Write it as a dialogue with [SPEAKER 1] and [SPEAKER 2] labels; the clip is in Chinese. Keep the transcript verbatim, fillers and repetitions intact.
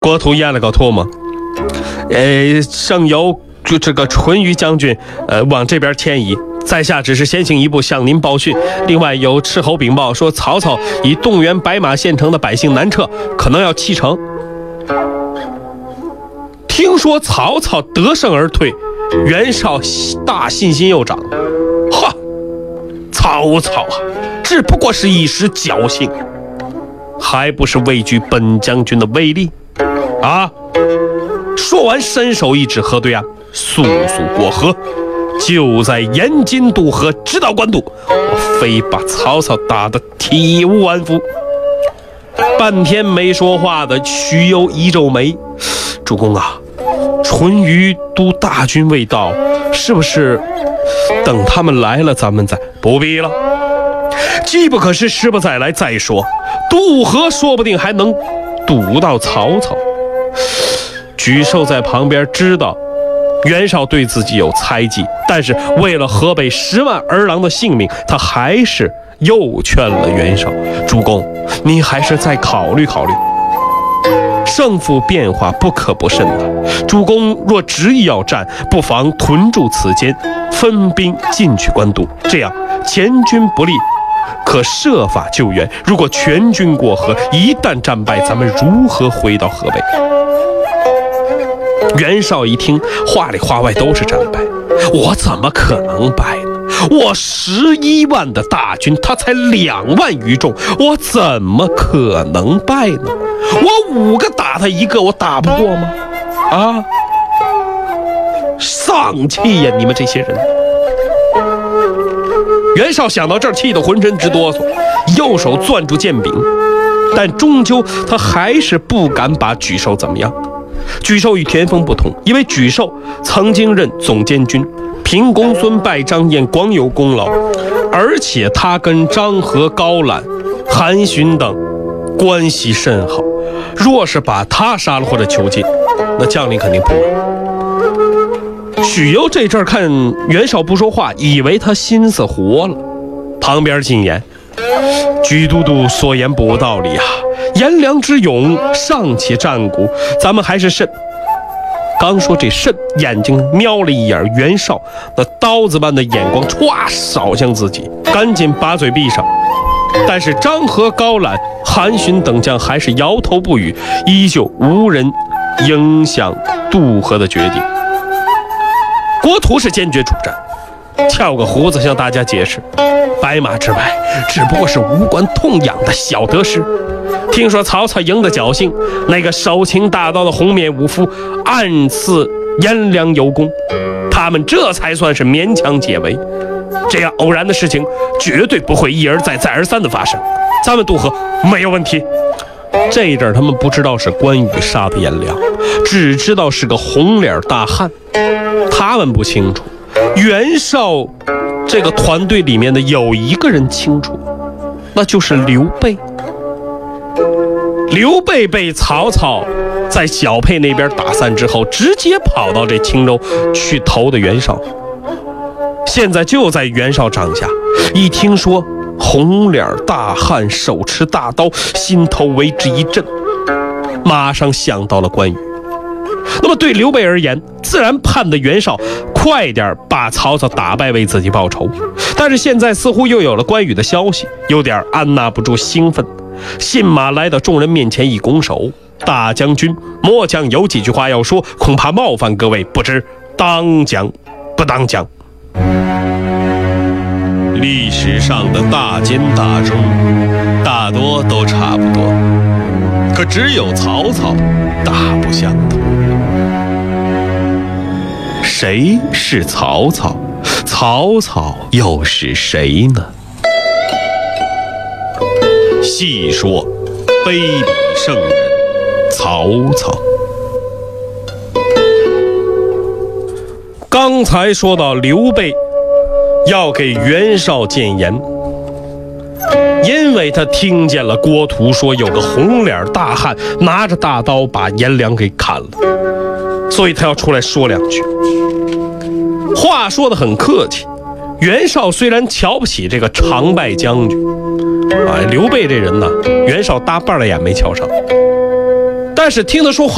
[SPEAKER 1] 郭图咽了个唾沫，呃，剩由就这个淳于将军呃往这边迁移，在下只是先行一步向您报讯。另外有斥候禀报说，曹操已动员白马县城的百姓南撤，可能要弃城。听说曹操得胜而退，袁绍大信心又涨。哈，曹操啊，只不过是一时侥幸，还不是畏惧本将军的威力啊！说完，伸手一指河对岸，速速过河，就在延津渡河，直捣官渡。我非把曹操打得体无完肤。半天没说话的许攸一皱眉，主公啊，淳于都大军未到，是不是等他们来了咱们再？不必了，机不可失，时不再来。再说渡河说不定还能堵到曹操。沮授在旁边知道袁绍对自己有猜忌，但是为了河北十万儿郎的性命，他还是又劝了袁绍，主公你还是再考虑考虑，胜负变化不可不慎的。主公若执意要战，不妨屯驻此间，分兵进去官渡，这样前军不利，可设法救援。如果全军过河，一旦战败，咱们如何回到河北？袁绍一听，话里话外都是战败。我怎么可能败呢？我十一万的大军，他才两万余众，我怎么可能败呢？我五个打他一个，我打不过吗？啊！丧气呀，你们这些人！袁绍想到这儿，气得浑身直哆嗦，右手攥住剑柄，但终究他还是不敢把沮授怎么样。沮授与田丰不同，因为沮授曾经任总监军，平公孙败张燕广有功劳，而且他跟张合、高览、韩荀等关系甚好，若是把他杀了或者囚禁，那将领肯定不满。许攸这阵看袁绍不说话，以为他心思活了，旁边进言：沮都督所言不无道理啊，颜良之勇尚且战鼓，咱们还是慎。刚说这慎，眼睛瞄了一眼袁绍那刀子般的眼光，歘扫向自己，赶紧把嘴闭上。但是张合、高览、韩荀等将还是摇头不语，依旧无人影响渡河的决定。郭图是坚决主战，翘个胡子向大家解释，白马之败只不过是无关痛痒的小得失。听说曹操赢得侥幸，那个手擎大刀的红面武夫暗刺颜良有功，他们这才算是勉强解围。这样偶然的事情绝对不会一而再再而三的发生，咱们渡河没有问题。这一阵他们不知道是关羽杀的颜良，只知道是个红脸大汉。他们不清楚袁绍这个团队里面的有一个人清楚，那就是刘备。刘备被曹操在小沛那边打散之后，直接跑到这青州去投的袁绍，现在就在袁绍帐下。一听说红脸大汉手持大刀，心头为之一震，马上想到了关羽。那么对刘备而言，自然盼得袁绍快点把曹操打败，为自己报仇。但是现在似乎又有了关羽的消息，有点按捺不住兴奋，信马来到众人面前一拱手：大将军，末将有几句话要说，恐怕冒犯各位，不知当讲不当讲。历史上的大奸大忠大多都差不多，可只有曹操大不相同。谁是曹操？曹操又是谁呢？细说卑鄙圣人曹操。刚才说到刘备要给袁绍谏言，因为他听见了郭图说有个红脸大汉拿着大刀把颜良给砍了，所以他要出来说两句。话说得很客气，袁绍虽然瞧不起这个常败将军啊，刘备这人呢，袁绍搭半了眼没瞧上，但是听他说话